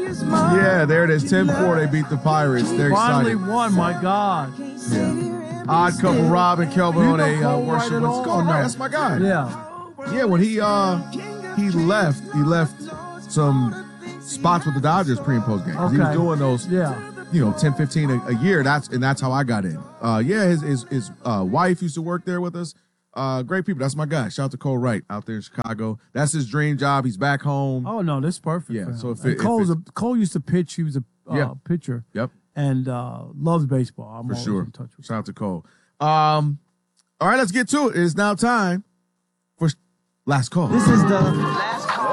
Yeah, there it is. 10-4, they beat the Pirates. They're Finally excited. won, my God. Yeah. Odd couple, Rob and Kelvin on a worship. Oh, no, that's my guy. Yeah. Yeah, when he left some spots with the Dodgers pre and post game. Okay. He was doing those, Yeah. 10, 15 a year. That's how I got in. His wife used to work there with us. Great people. That's my guy. Shout out to Cole Wright out there in Chicago. That's his dream job. He's back home. Oh, no, this is perfect. Yeah, so Cole used to pitch. He was a pitcher. Yep. And loves baseball. I'm For always sure. in touch with Shout out to Cole. All right, let's get to it. It is now time for last call. This is the last call.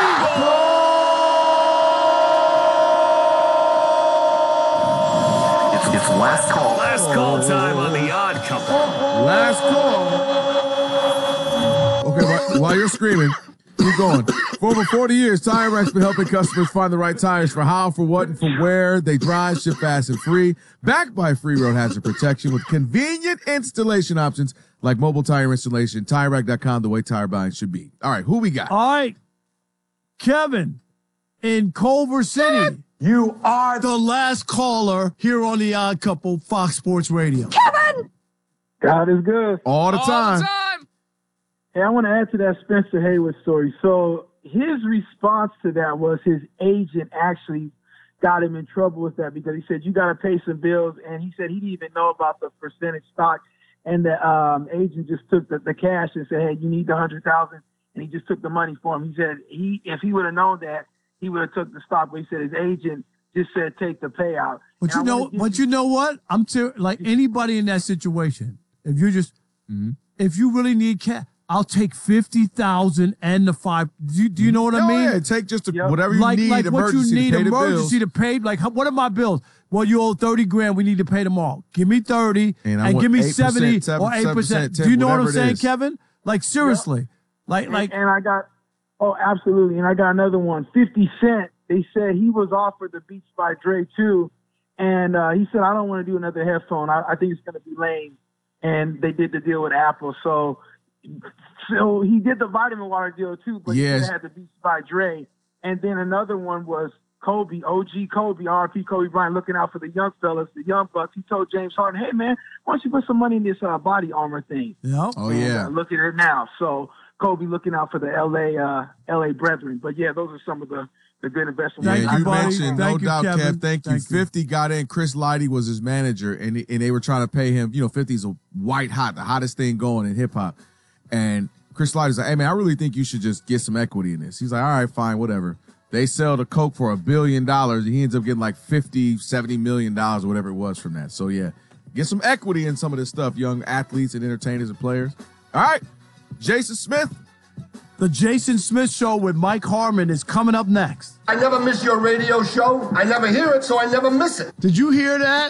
It's last call. Last call time on The Odd Couple. Last call. Okay, while you're screaming, keep going. For over 40 years, Tire Rack's been helping customers find the right tires for how, for what, and for where they drive, ship fast and free. Backed by free road hazard protection with convenient installation options like mobile tire installation. TireRack.com, the way tire buying should be. All right, who we got? All right. Kevin in Culver City. You are The last caller here on The Odd Couple, Fox Sports Radio. Kevin! God is good. All the time. Hey, I want to add to that Spencer Haywood story. So his response to that was his agent actually got him in trouble with that because he said, you got to pay some bills. And he said he didn't even know about the percentage stock. And the agent just took the cash and said, hey, you need the $100,000. And he just took the money for him. He said if he would have known that, he would have took the stock. But he said his agent just said, take the payout. But you know what? Like anybody in that situation, if you're just, if you really need cash, I'll take 50,000 and the 5. Do you know what I mean? Yeah, take just whatever you need. Like what you need, to pay the emergency bills. to pay. Like what are my bills? Well, you owe 30 grand. We need to pay them all. Give me 30 and give me 70 or 8%. Do you know what I'm saying, Kevin? Like seriously, like. And I got, absolutely. And I got another one. 50 Cent. They said he was offered the Beats by Dre too, and he said I don't want to do another headphone. I think it's going to be lame. And they did the deal with Apple, so he did the vitamin water deal too, but he had the Beats by Dre. And then another one was Kobe, OG Kobe, RP Kobe Bryant, looking out for the young fellas, the young bucks. He told James Harden, hey, man, why don't you put some money in this body armor thing? Yeah. Oh, yeah. Look at it now. So Kobe looking out for the L.A. brethren. But, yeah, those are some of the good investments. Yeah, you mentioned, no doubt, Kevin. Kev. Thank you. 50 got in. Chris Lighty was his manager, and they were trying to pay him. 50's a white hot, the hottest thing going in hip-hop. And Chris Lighty's like, hey, man, I really think you should just get some equity in this. He's like, all right, fine, whatever. They sell the Coke for $1 billion. And he ends up getting like $50, $70 million or whatever it was from that. So, yeah, get some equity in some of this stuff, young athletes and entertainers and players. All right, Jason Smith. The Jason Smith Show with Mike Harmon is coming up next. I never miss your radio show. I never hear it, so I never miss it. Did you hear that?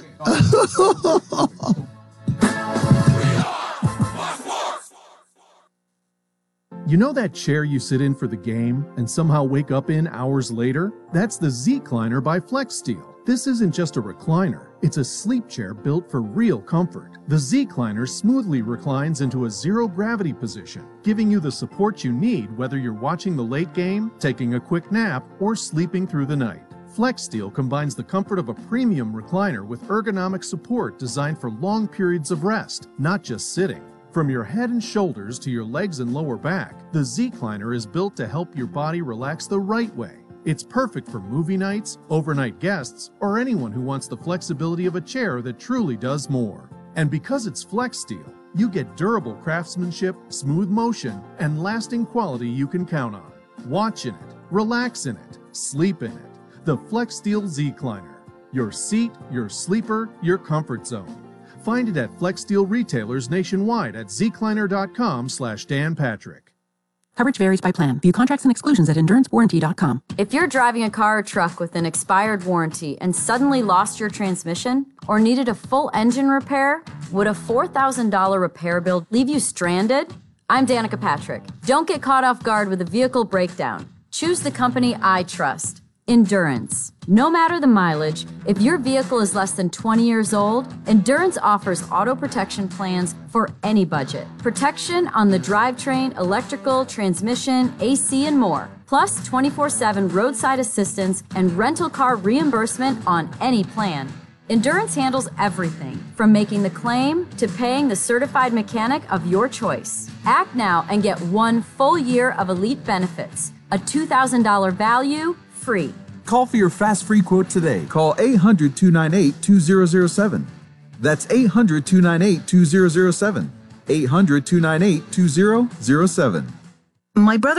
You know that chair you sit in for the game and somehow wake up in hours later? That's the Z-Cliner by FlexSteel. This isn't just a recliner. It's a sleep chair built for real comfort. The Z-Cliner smoothly reclines into a zero-gravity position, giving you the support you need whether you're watching the late game, taking a quick nap, or sleeping through the night. FlexSteel combines the comfort of a premium recliner with ergonomic support designed for long periods of rest, not just sitting. From your head and shoulders to your legs and lower back, the Z-Cliner is built to help your body relax the right way. It's perfect for movie nights, overnight guests, or anyone who wants the flexibility of a chair that truly does more. And because it's FlexSteel, you get durable craftsmanship, smooth motion, and lasting quality you can count on. Watch in it, relax in it, sleep in it. The FlexSteel Z-Cliner. Your seat, your sleeper, your comfort zone. Find it at FlexSteel retailers nationwide at zcliner.com/Dan Patrick. Coverage varies by plan. View contracts and exclusions at endurancewarranty.com. If you're driving a car or truck with an expired warranty and suddenly lost your transmission or needed a full engine repair, would a $4,000 repair bill leave you stranded? I'm Danica Patrick. Don't get caught off guard with a vehicle breakdown. Choose the company I trust. Endurance. No matter the mileage, if your vehicle is less than 20 years old, Endurance offers auto protection plans for any budget. Protection on the drivetrain, electrical, transmission, AC, and more. plus 24/7 roadside assistance and rental car reimbursement on any plan. Endurance handles everything, from making the claim to paying the certified mechanic of your choice. Act now and get 1 full year of elite benefits, a $2,000 value, free. Call for your fast free quote today. Call 800-298-2007. That's 800-298-2007. 800-298-2007. My brother